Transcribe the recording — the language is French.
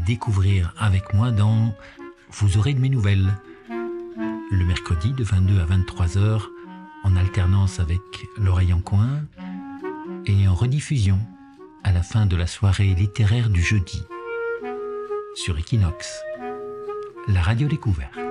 découvrir avec moi dans Vous aurez de mes nouvelles, le mercredi de 22 à 23 heures, en alternance avec l'oreille en coin et en rediffusion à la fin de la soirée littéraire du jeudi sur Equinox, la radio découverte.